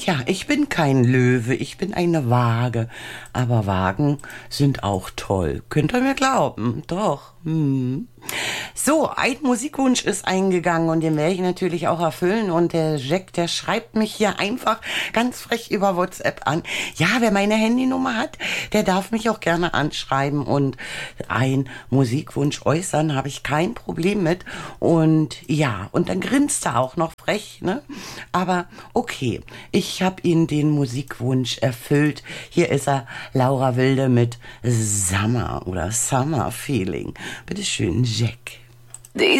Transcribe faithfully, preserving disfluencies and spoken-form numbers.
Tja, ich bin kein Löwe, ich bin eine Waage. Aber Wagen sind auch toll. Könnt ihr mir glauben? Doch. Hm. So, ein Musikwunsch ist eingegangen und den werde ich natürlich auch erfüllen. Und der Jack, der schreibt mich hier einfach ganz frech über WhatsApp an. Ja, wer meine Handynummer hat, der darf mich auch gerne anschreiben und ein Musikwunsch äußern, habe ich kein Problem mit. Und ja, und dann grinst er auch noch frech, ne? Aber okay, ich habe ihn den Musikwunsch erfüllt. Hier ist er, Laura Wilde mit Summer oder Summer Feeling. Bitteschön, Jack.